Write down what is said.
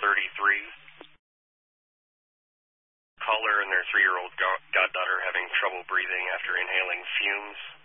Caller and their 3-year-old goddaughter having trouble breathing after inhaling fumes.